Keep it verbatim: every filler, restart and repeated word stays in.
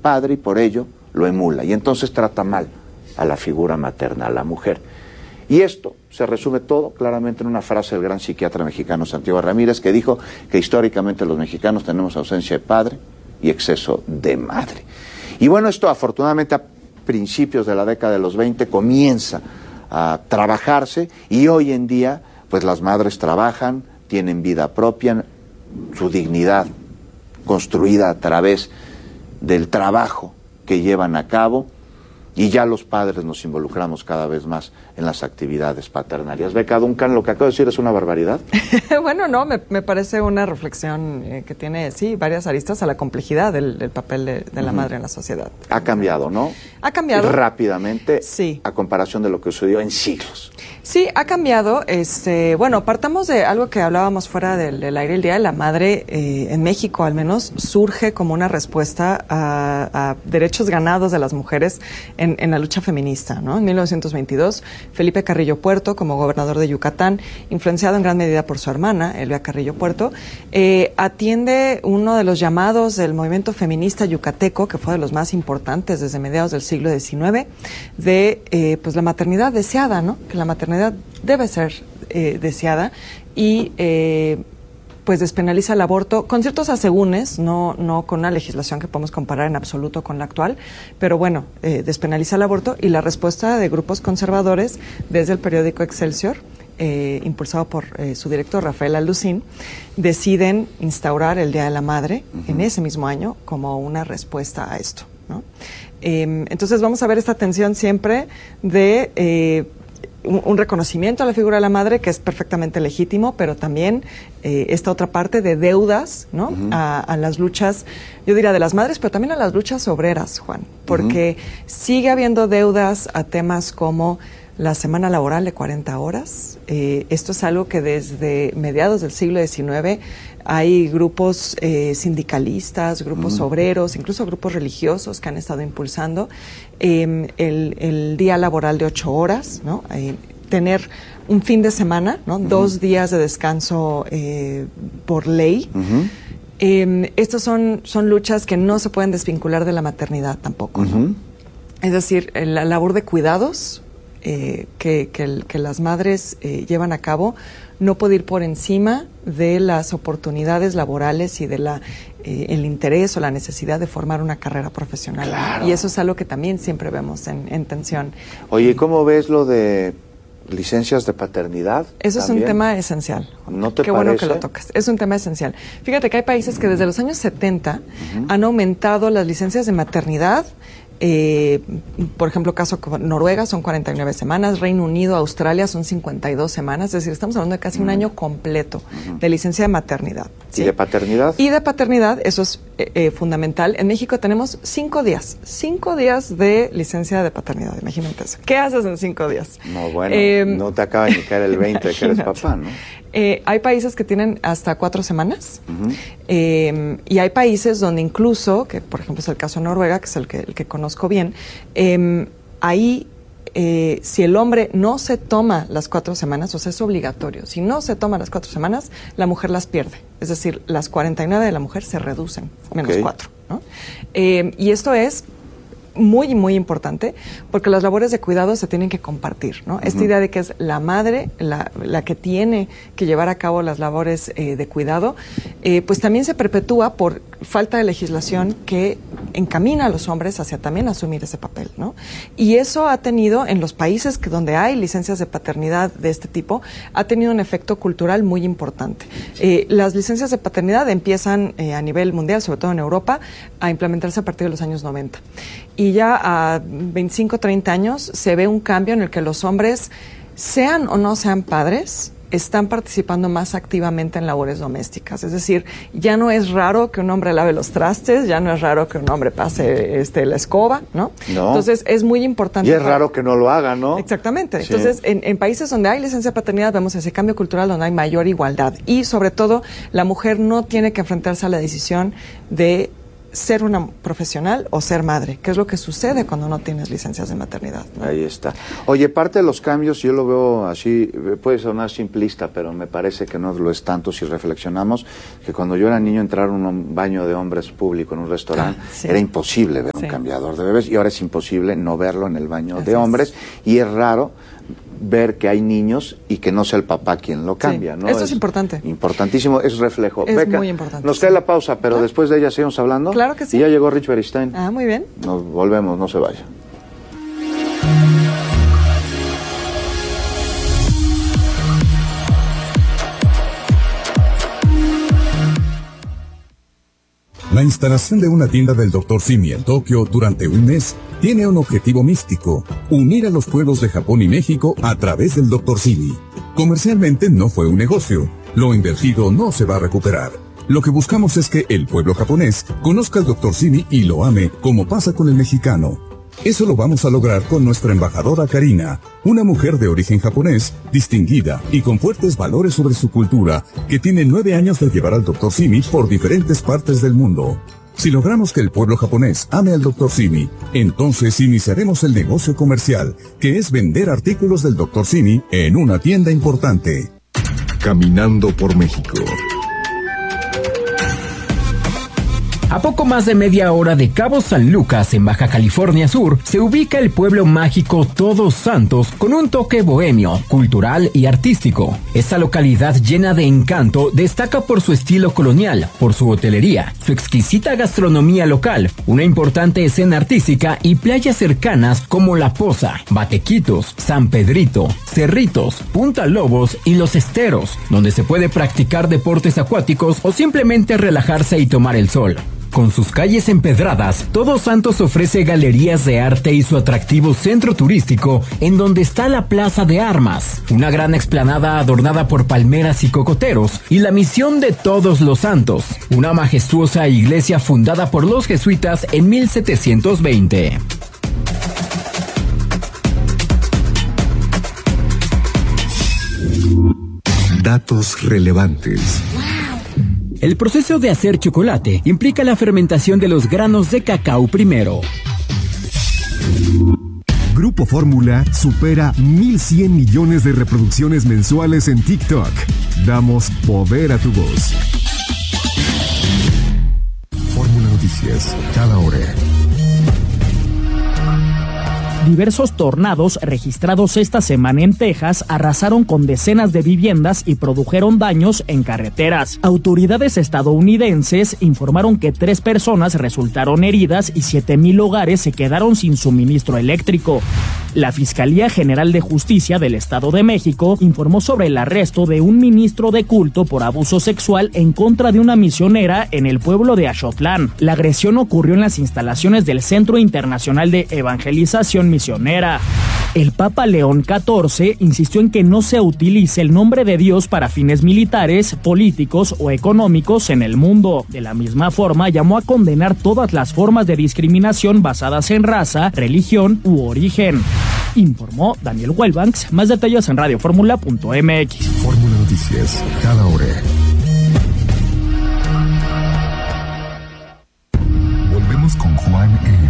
padre y por ello lo emula. Y entonces trata mal a la figura materna, a la mujer. Y esto se resume todo claramente en una frase del gran psiquiatra mexicano Santiago Ramírez, que dijo que históricamente los mexicanos tenemos ausencia de padre y exceso de madre. Y bueno, esto afortunadamente a principios de la década de los veinte comienza a trabajarse y hoy en día pues las madres trabajan, tienen vida propia, su dignidad construida a través del trabajo que llevan a cabo, y ya los padres nos involucramos cada vez más en las actividades paternarias. Beca Duncan, lo que acabo de decir es una barbaridad. Bueno, no, me, me parece una reflexión eh, que tiene, sí, varias aristas a la complejidad del, del papel de, de la uh-huh. madre en la sociedad. Ha cambiado, ¿no? Ha cambiado. Rápidamente, sí. A comparación de lo que sucedió en siglos. Sí, ha cambiado. Este, bueno, partamos de algo que hablábamos fuera del, del aire. El Día de la Madre, eh, en México al menos, surge como una respuesta a, a derechos ganados de las mujeres en, en la lucha feminista, ¿no? En mil novecientos veintidós, Felipe Carrillo Puerto, como gobernador de Yucatán, influenciado en gran medida por su hermana, Elvia Carrillo Puerto, eh, atiende uno de los llamados del movimiento feminista yucateco, que fue de los más importantes desde mediados del siglo diecinueve, de eh, pues la maternidad deseada, ¿no? Que la maternidad debe ser eh, deseada y eh, pues despenaliza el aborto con ciertos asegúnes, no, no con una legislación que podemos comparar en absoluto con la actual, pero bueno, eh, despenaliza el aborto y la respuesta de grupos conservadores desde el periódico Excelsior, eh, impulsado por eh, su director Rafael Alducín, deciden instaurar el Día de la Madre uh-huh. en ese mismo año como una respuesta a esto, ¿no? Eh, entonces vamos a ver esta tensión siempre de eh, un, un reconocimiento a la figura de la madre que es perfectamente legítimo, pero también eh, esta otra parte de deudas, ¿no? Uh-huh. a, a las luchas, yo diría de las madres, pero también a las luchas obreras, Juan, porque uh-huh. sigue habiendo deudas a temas como la semana laboral de cuarenta horas. Eh, esto es algo que desde mediados del siglo diecinueve hay grupos eh, sindicalistas, grupos uh-huh. obreros, incluso grupos religiosos que han estado impulsando eh, el, el día laboral de ocho horas, ¿no? Eh, tener un fin de semana, ¿no? Uh-huh. Dos días de descanso eh, por ley. Uh-huh. Eh, estas son, son luchas que no se pueden desvincular de la maternidad tampoco, ¿no? Uh-huh. Es decir, la labor de cuidados Eh, que, que, el, que las madres eh, llevan a cabo no puede ir por encima de las oportunidades laborales y de la eh, el interés o la necesidad de formar una carrera profesional. Claro. Y eso es algo que también siempre vemos en, en tensión. Oye, ¿cómo ves lo de licencias de paternidad? Eso también es un tema esencial. ¿No te Qué parece? Bueno que lo tocas. Es un tema esencial. Fíjate que hay países que desde los años setenta uh-huh. han aumentado las licencias de maternidad. Eh, por ejemplo, caso Noruega son cuarenta y nueve semanas, Reino Unido, Australia son cincuenta y dos semanas, es decir, estamos hablando de casi uh-huh. un año completo uh-huh. de licencia de maternidad. ¿Sí? ¿Y de paternidad? Y de paternidad, eso es eh, eh, fundamental. En México tenemos cinco días, cinco días de licencia de paternidad, imagínate eso. ¿Qué haces en cinco días? No, bueno, eh, no te acaba de caer el veinte de que eres papá, ¿no? Eh, hay países que tienen hasta cuatro semanas uh-huh. eh, y hay países donde incluso, que por ejemplo es el caso de Noruega, que es el que, el que conozco bien, eh, ahí eh, si el hombre no se toma las cuatro semanas, o sea, es obligatorio, si no se toma las cuatro semanas, la mujer las pierde. Es decir, las cuarenta y nueve de la mujer se reducen, menos okay. cuatro, ¿no? Eh, y esto es muy, muy importante, porque las labores de cuidado se tienen que compartir, ¿no? Uh-huh. Esta idea de que es la madre la, la que tiene que llevar a cabo las labores eh, de cuidado, eh, pues también se perpetúa por falta de legislación que encamina a los hombres hacia también asumir ese papel, ¿no? Y eso ha tenido, en los países que donde hay licencias de paternidad de este tipo, ha tenido un efecto cultural muy importante. Eh, las licencias de paternidad empiezan eh, a nivel mundial, sobre todo en Europa, a implementarse a partir de los años noventa. Y ya a veinticinco, treinta años se ve un cambio en el que los hombres, sean o no sean padres, están participando más activamente en labores domésticas. Es decir, ya no es raro que un hombre lave los trastes, ya no es raro que un hombre pase este, la escoba, ¿no? No. Entonces, es muy importante. Y es raro que no lo haga, ¿no? Exactamente. Sí. Entonces, en, en países donde hay licencia de paternidad, vemos ese cambio cultural donde hay mayor igualdad. Y, sobre todo, la mujer no tiene que enfrentarse a la decisión de ser una profesional o ser madre, que es lo que sucede cuando no tienes licencias de maternidad, ¿no? Ahí está. Oye, parte de los cambios, yo lo veo así, puede sonar simplista, pero me parece que no lo es tanto si reflexionamos, que cuando yo era niño entrar a un baño de hombres público en un restaurante, ah, sí. era imposible ver sí. un cambiador de bebés, y ahora es imposible no verlo en el baño Así de hombres, es. y es raro ver que hay niños y que no sea el papá quien lo cambia, sí, ¿no? Eso es, es importante. Importantísimo, es reflejo. Es Beca, muy importante. nos cae sí. la pausa, pero ¿Ah? después de ella seguimos hablando. Claro que sí. Y ya llegó Rich Beristain. Ah, muy bien. Nos volvemos, no se vaya. La instalación de una tienda del doctor Simi en Tokio durante un mes tiene un objetivo místico: unir a los pueblos de Japón y México a través del doctor Simi. Comercialmente no fue un negocio. Lo invertido no se va a recuperar. Lo que buscamos es que el pueblo japonés conozca al doctor Simi y lo ame, como pasa con el mexicano. Eso lo vamos a lograr con nuestra embajadora Karina, una mujer de origen japonés, distinguida y con fuertes valores sobre su cultura, que tiene nueve años de llevar al doctor Simi por diferentes partes del mundo. Si logramos que el pueblo japonés ame al doctor Simi, entonces iniciaremos el negocio comercial, que es vender artículos del doctor Simi en una tienda importante. Caminando por México. A poco más de media hora de Cabo San Lucas, en Baja California Sur, se ubica el pueblo mágico Todos Santos, con un toque bohemio, cultural y artístico. Esta localidad llena de encanto destaca por su estilo colonial, por su hotelería, su exquisita gastronomía local, una importante escena artística y playas cercanas como La Poza, Batequitos, San Pedrito, Cerritos, Punta Lobos y Los Esteros, donde se puede practicar deportes acuáticos o simplemente relajarse y tomar el sol. Con sus calles empedradas, Todos Santos ofrece galerías de arte y su atractivo centro turístico, en donde está la Plaza de Armas, una gran explanada adornada por palmeras y cocoteros, y la Misión de Todos los Santos, una majestuosa iglesia fundada por los jesuitas en mil setecientos veinte. Datos relevantes. El proceso de hacer chocolate implica la fermentación de los granos de cacao primero. Grupo Fórmula supera mil cien millones de reproducciones mensuales en TikTok. Damos poder a tu voz. Fórmula Noticias, cada hora. Diversos tornados registrados esta semana en Texas arrasaron con decenas de viviendas y produjeron daños en carreteras. Autoridades estadounidenses informaron que tres personas resultaron heridas y siete mil hogares se quedaron sin suministro eléctrico. La Fiscalía General de Justicia del Estado de México informó sobre el arresto de un ministro de culto por abuso sexual en contra de una misionera en el pueblo de Axotlán. La agresión ocurrió en las instalaciones del Centro Internacional de Evangelización Misionera. El Papa León catorce insistió en que no se utilice el nombre de Dios para fines militares, políticos o económicos en el mundo. De la misma forma, llamó a condenar todas las formas de discriminación basadas en raza, religión u origen. Informó Daniel Wellbanks. Más detalles en radio fórmula punto m x. Fórmula Noticias, cada hora. Volvemos con Juan en